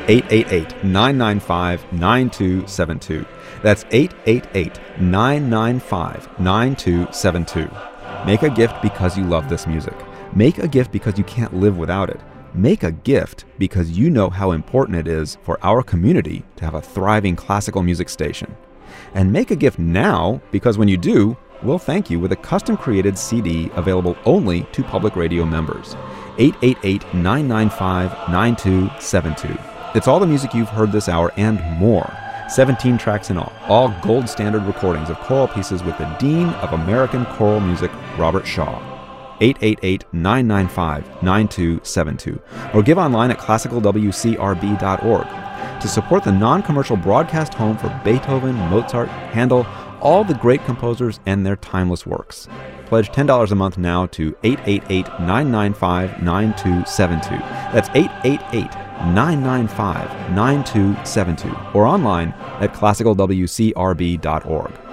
888-995-9272. That's 888-995-9272. Make a gift because you love this music. Make a gift because you can't live without it. Make a gift because you know how important it is for our community to have a thriving classical music station. And make a gift now because when you do, we'll thank you with a custom-created CD available only to public radio members. 888-995-9272. It's all the music you've heard this hour and more. 17 tracks in all gold standard recordings of choral pieces with the Dean of American Choral Music, Robert Shaw. 888-995-9272. Or give online at classicalwcrb.org. To support the non-commercial broadcast home for Beethoven, Mozart, Handel, all the great composers and their timeless works. Pledge $10 a month now to 888-995-9272. That's 888-995-9272. Or online at classicalwcrb.org.